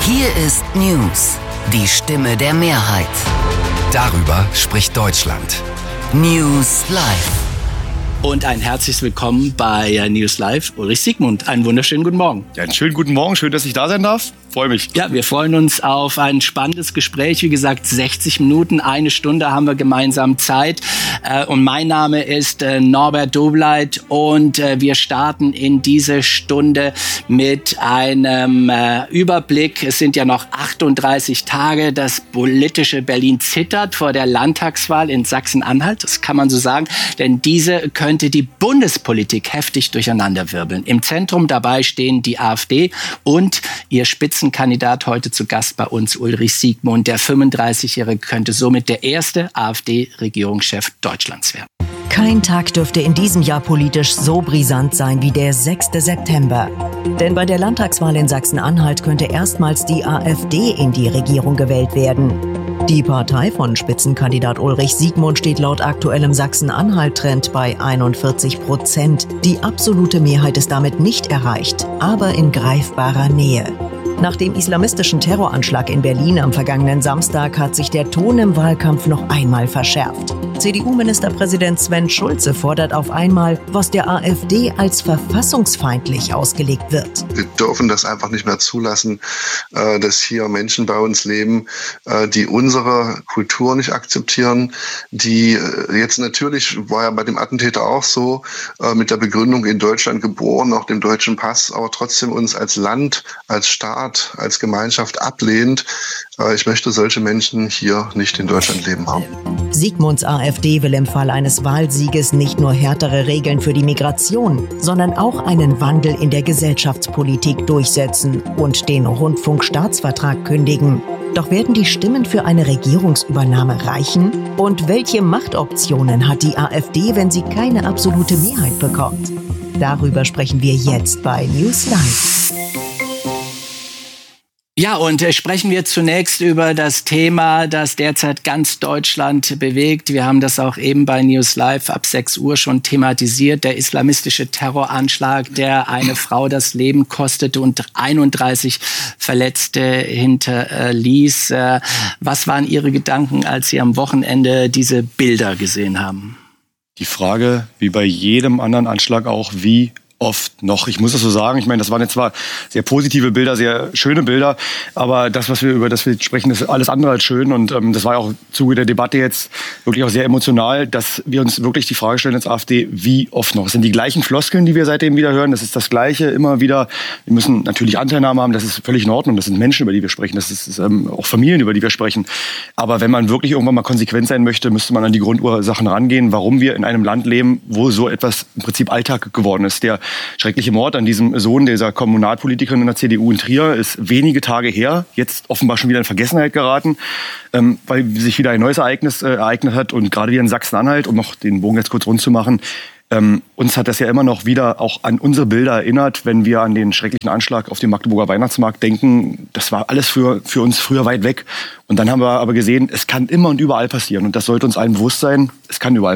Hier ist News, die Stimme der Mehrheit. Darüber spricht Deutschland. News Live. Und ein herzliches Willkommen bei News Live. Ulrich Siegmund, einen wunderschönen guten Morgen. Ja, einen schönen guten Morgen, schön, dass ich da sein darf. Freue mich. Ja, wir freuen uns auf ein spannendes Gespräch. Wie gesagt, 60 Minuten, eine Stunde haben wir gemeinsam Zeit. Und mein Name ist Norbert Dobleit und wir starten in diese Stunde mit einem Überblick. Es sind ja noch 38 Tage. Das politische Berlin zittert vor der Landtagswahl in Sachsen-Anhalt. Das kann man so sagen, denn diese könnte die Bundespolitik heftig durcheinanderwirbeln. Im Zentrum dabei stehen die AfD und ihr Spitzenkandidat heute zu Gast bei uns, Ulrich Siegmund. Der 35-Jährige könnte somit der erste AfD-Regierungschef Deutschlands werden. Kein Tag dürfte in diesem Jahr politisch so brisant sein wie der 6. September. Denn bei der Landtagswahl in Sachsen-Anhalt könnte erstmals die AfD in die Regierung gewählt werden. Die Partei von Spitzenkandidat Ulrich Siegmund steht laut aktuellem Sachsen-Anhalt-Trend bei 41%. Die absolute Mehrheit ist damit nicht erreicht, aber in greifbarer Nähe. Nach dem islamistischen Terroranschlag in Berlin am vergangenen Samstag hat sich der Ton im Wahlkampf noch einmal verschärft. CDU-Ministerpräsident Sven Schulze fordert auf einmal, was der AfD als verfassungsfeindlich ausgelegt wird. Wir dürfen das einfach nicht mehr zulassen, dass hier Menschen bei uns leben, die unsere Kultur nicht akzeptieren, die jetzt natürlich, war ja bei dem Attentäter auch so, mit der Begründung in Deutschland geboren, auch dem deutschen Pass, aber trotzdem uns als Land, als Staat, als Gemeinschaft ablehnt. Ich möchte solche Menschen hier nicht in Deutschland leben haben. Siegmunds AfD will im Fall eines Wahlsieges nicht nur härtere Regeln für die Migration, sondern auch einen Wandel in der Gesellschaftspolitik durchsetzen und den Rundfunkstaatsvertrag kündigen. Doch werden die Stimmen für eine Regierungsübernahme reichen? Und welche Machtoptionen hat die AfD, wenn sie keine absolute Mehrheit bekommt? Darüber sprechen wir jetzt bei News Live. Ja, und sprechen wir zunächst über das Thema, das derzeit ganz Deutschland bewegt. Wir haben das auch eben bei News Live ab 6 Uhr schon thematisiert. Der islamistische Terroranschlag, der eine Frau das Leben kostete und 31 Verletzte hinterließ. Was waren Ihre Gedanken, als Sie am Wochenende diese Bilder gesehen haben? Die Frage, wie bei jedem anderen Anschlag auch, wie oft noch. Ich muss das so sagen. Ich meine, das waren jetzt zwar sehr positive Bilder, sehr schöne Bilder, aber das, über das wir sprechen, ist alles andere als schön. Und das war ja auch im Zuge der Debatte jetzt wirklich auch sehr emotional, dass wir uns wirklich die Frage stellen als AfD, wie oft noch? Es sind die gleichen Floskeln, die wir seitdem wieder hören. Das ist das Gleiche immer wieder. Wir müssen natürlich Anteilnahme haben. Das ist völlig in Ordnung. Das sind Menschen, über die wir sprechen. Das ist auch Familien, über die wir sprechen. Aber wenn man wirklich irgendwann mal konsequent sein möchte, müsste man an die Grundursachen rangehen, warum wir in einem Land leben, wo so etwas im Prinzip Alltag geworden ist. Der schreckliche Mord an diesem Sohn dieser Kommunalpolitikerin in der CDU in Trier ist wenige Tage her, jetzt offenbar schon wieder in Vergessenheit geraten, weil sich wieder ein neues Ereignis ereignet hat. Und gerade hier in Sachsen-Anhalt, um noch den Bogen jetzt kurz rund zu machen, uns hat das ja immer noch wieder auch an unsere Bilder erinnert, wenn wir an den schrecklichen Anschlag auf dem Magdeburger Weihnachtsmarkt denken. Das war alles für uns früher weit weg. Und dann haben wir aber gesehen, es kann immer und überall passieren. Und das sollte uns allen bewusst sein, es kann überall